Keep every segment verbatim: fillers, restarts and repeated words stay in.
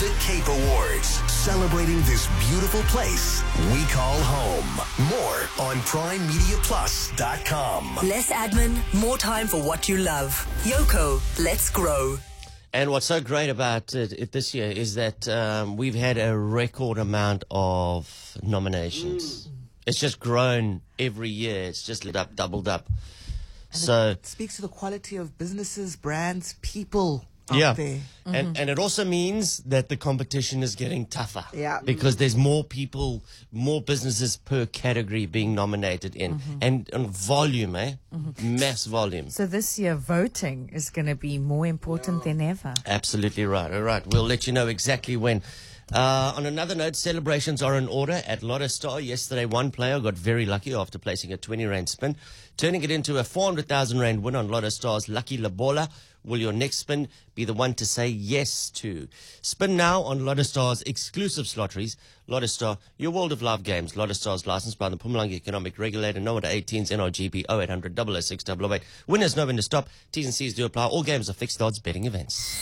The Cape Awards, celebrating this beautiful place we call home. More on prime media plus dot com. Less admin, more time for what you love. Yoko, let's grow. And what's so great about it, it this year is that um, we've had a record amount of nominations. Mm. It's just grown every year. It's just lit up, doubled up. And so it speaks to the quality of businesses, brands, people out yeah. there. Mm-hmm. And and it also means that the competition is getting tougher. Yeah. Because there's more people, more businesses per category being nominated in. Mm-hmm. And, and volume, eh? Mm-hmm. Mass volume. So this year voting is going to be more important yeah. than ever. Absolutely right. All right. We'll let you know exactly when. Uh, on another note, celebrations are in order at Lotto Star. Yesterday, one player got very lucky after placing a twenty rand spin, turning it into a four hundred thousand rand win on Lotto Star's Lucky Labola. Will your next spin be the one to say yes to? Spin now on Lotto Star's exclusive lotteries. Lotto Star, your world of love games. Lotto Star's licensed by the Mpumalanga Economic Regulator. No under eighteens, N R G B oh eight hundred, double oh six, double oh eight. Winners know when to stop. T's and C's do apply. All games are fixed odds betting events.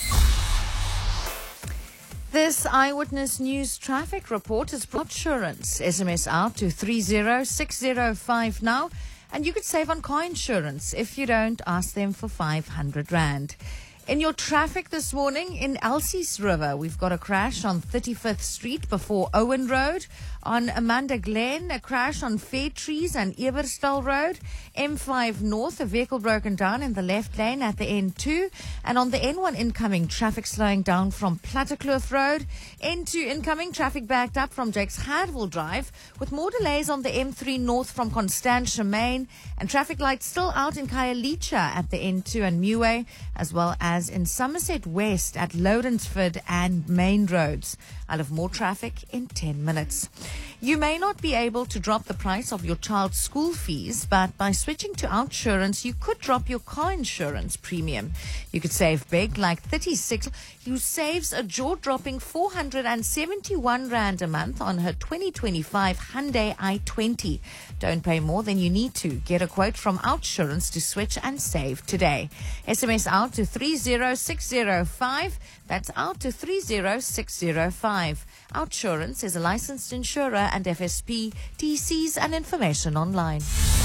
This Eyewitness News traffic report is brought insurance. S M S out to three zero six zero five now. And you could save on car insurance. If you don't, ask them for five hundred rand. In your traffic this morning, in Elsie's River, we've got a crash on thirty-fifth Street before Owen Road. On Amanda Glen, a crash on Fairtrees and Everstal Road. M five North, a vehicle broken down in the left lane at the N two. And on the N one incoming, traffic slowing down from Plattekloof Road. N two incoming, traffic backed up from Jakes Hardwell Drive, with more delays on the M three North from Constantia Main. And traffic lights still out in Khayelitsha at the N two and Muway, as well as in Somerset West at Lodensford and Main Roads. I'll have more traffic in ten minutes. You may not be able to drop the price of your child's school fees, but by switching to Outsurance, you could drop your car insurance premium. You could save big, like thirty-six. You saves a jaw-dropping four hundred seventy-one rand a month on her twenty twenty-five Hyundai i twenty. Don't pay more than you need to. Get a quote from Outsurance to switch and save today. S M S out to three zero six zero five. That's out to three zero six zero five. Outsurance is a licensed insurer and F S P, T Cs and information online.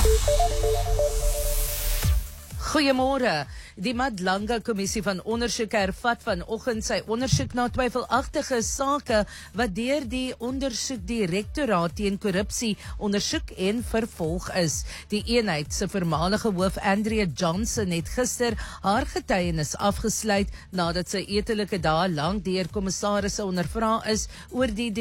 Goeiemôre. Die Madlanga Kommissie van Ondersoek hervat vanoggend sy ondersoek na twyfelagtige sake wat deur die Ondersoekdirektoraat teen korrupsie ondersoek en vervolg is. Die eenheid se voormalige hoof Andrea Johnson het gister haar getuienis afgesluit nadat sy etelike dae lank deur kommissarisse ondervra is oor die